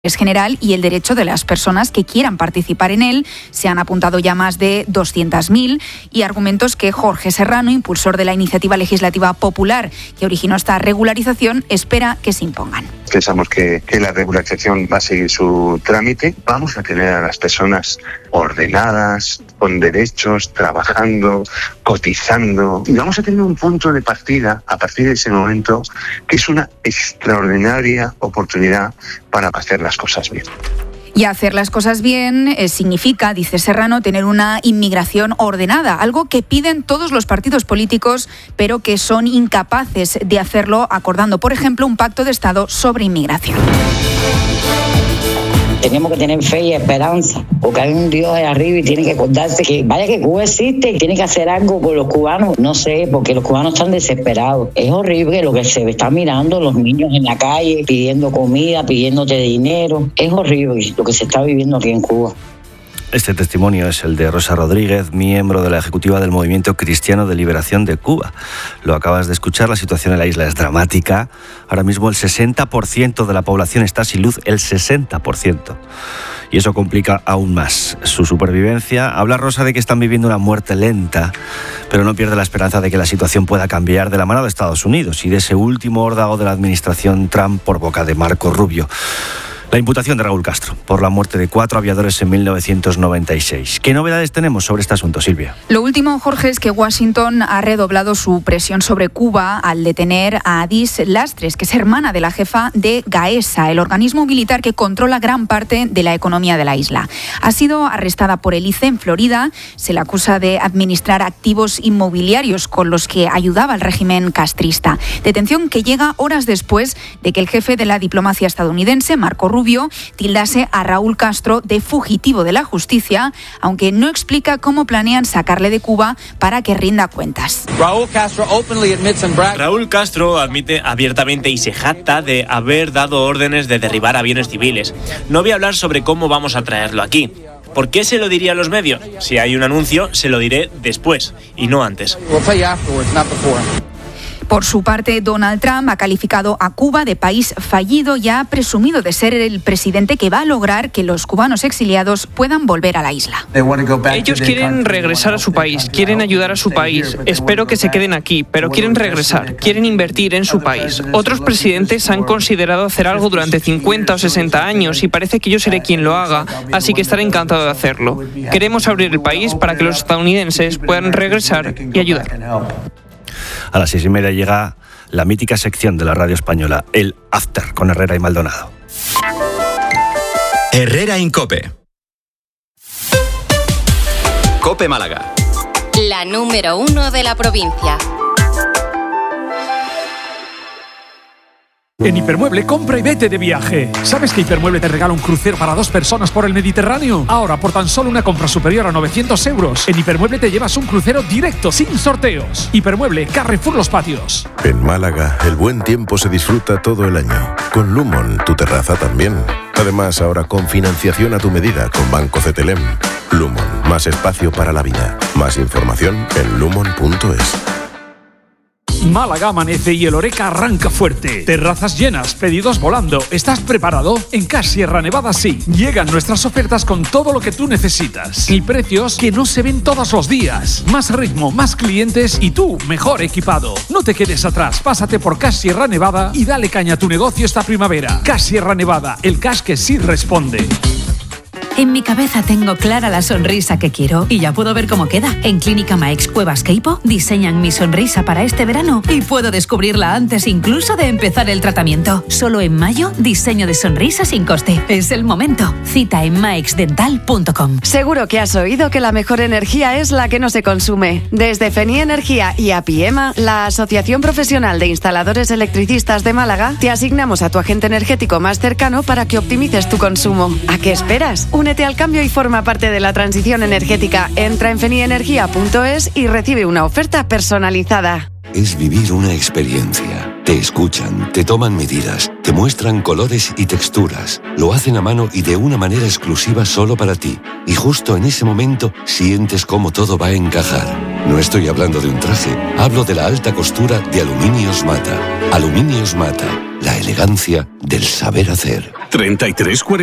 general y el derecho de las personas que quieran participar en él. Se han apuntado ya más de 200.000 y argumentos que Jorge Serrano, impulsor de la iniciativa legislativa popular que originó esta regularización, espera que se impongan. Pensamos que la regularización va a seguir su trámite. Vamos a tener a las personas ordenadas, con derechos, trabajando, cotizando. Y vamos a tener un punto de partida a partir de ese momento que es una extraordinaria oportunidad para hacer las cosas bien. Y hacer las cosas bien significa, dice Serrano, tener una inmigración ordenada, algo que piden todos los partidos políticos, pero que son incapaces de hacerlo acordando, por ejemplo, un pacto de Estado sobre inmigración. Tenemos que tener fe y esperanza, porque hay un Dios ahí arriba y tiene que acordarse que vaya que Cuba existe y tiene que hacer algo por los cubanos. No sé, porque los cubanos están desesperados. Es horrible lo que se está mirando, los niños en la calle pidiendo comida, pidiéndote dinero. Es horrible lo que se está viviendo aquí en Cuba. Este testimonio es el de Rosa Rodríguez, miembro de la ejecutiva del Movimiento Cristiano de Liberación de Cuba. Lo acabas de escuchar, la situación en la isla es dramática. Ahora mismo el 60% de la población está sin luz, el 60%. Y eso complica aún más su supervivencia. Habla Rosa de que están viviendo una muerte lenta, pero no pierde la esperanza de que la situación pueda cambiar de la mano de Estados Unidos y de ese último órdago de la administración Trump por boca de Marco Rubio. La imputación de Raúl Castro por la muerte de 4 aviadores en 1996. ¿Qué novedades tenemos sobre este asunto, Silvia? Lo último, Jorge, es que Washington ha redoblado su presión sobre Cuba al detener a Adís Lastres, que es hermana de la jefa de Gaesa, el organismo militar que controla gran parte de la economía de la isla. Ha sido arrestada por el ICE en Florida. Se le acusa de administrar activos inmobiliarios con los que ayudaba al régimen castrista. Detención que llega horas después de que el jefe de la diplomacia estadounidense, Marco Rubio, tildase a Raúl Castro de fugitivo de la justicia, aunque no explica cómo planean sacarle de Cuba para que rinda cuentas. Raúl Castro admite abiertamente y se jacta de haber dado órdenes de derribar aviones civiles. No voy a hablar sobre cómo vamos a traerlo aquí. ¿Por qué se lo diría a los medios? Si hay un anuncio, se lo diré después y no antes. Por su parte, Donald Trump ha calificado a Cuba de país fallido y ha presumido de ser el presidente que va a lograr que los cubanos exiliados puedan volver a la isla. Ellos quieren regresar a su país, quieren ayudar a su país. Espero que se queden aquí, pero quieren regresar, quieren invertir en su país. Otros presidentes han considerado hacer algo durante 50 o 60 años y parece que yo seré quien lo haga, así que estaré encantado de hacerlo. Queremos abrir el país para que los estadounidenses puedan regresar y ayudar. A las 6:30 llega la mítica sección de la radio española, el After, con Herrera y Maldonado. Herrera en COPE. COPE Málaga. La número 1 de la provincia. En Hipermueble, compra y vete de viaje. ¿Sabes que Hipermueble te regala un crucero para 2 personas por el Mediterráneo? Ahora, por tan solo una compra superior a 900 euros, en Hipermueble te llevas un crucero directo, sin sorteos. Hipermueble, Carrefour Los Patios. En Málaga, el buen tiempo se disfruta todo el año. Con Lumon, tu terraza también. Además, ahora con financiación a tu medida con Banco CTLM. Lumon, más espacio para la vida. Más información en lumon.es. Málaga amanece y el Oreca arranca fuerte. Terrazas llenas, pedidos volando. ¿Estás preparado? En Cash Sierra Nevada sí. Llegan nuestras ofertas con todo lo que tú necesitas. Y precios que no se ven todos los días. Más ritmo, más clientes y tú mejor equipado. No te quedes atrás. Pásate por Cash Sierra Nevada y dale caña a tu negocio esta primavera. Cash Sierra Nevada, el cash que sí responde. En mi cabeza tengo clara la sonrisa que quiero y ya puedo ver cómo queda. En Clínica Maex Cuevas Queipo diseñan mi sonrisa para este verano y puedo descubrirla antes incluso de empezar el tratamiento. Solo en mayo, diseño de sonrisa sin coste. Es el momento. Cita en maexdental.com. Seguro que has oído que la mejor energía es la que no se consume. Desde Feni Energía y APIEMA, la Asociación Profesional de Instaladores Electricistas de Málaga, te asignamos a tu agente energético más cercano para que optimices tu consumo. ¿A qué esperas? Únete al cambio y forma parte de la transición energética. Entra en fenienergia.es y recibe una oferta personalizada. Es vivir una experiencia. Te escuchan, te toman medidas, te muestran colores y texturas. Lo hacen a mano y de una manera exclusiva solo para ti. Y justo en ese momento sientes cómo todo va a encajar. No estoy hablando de un traje, hablo de la alta costura de Aluminios Mata. Aluminios Mata, la elegancia del saber hacer. 33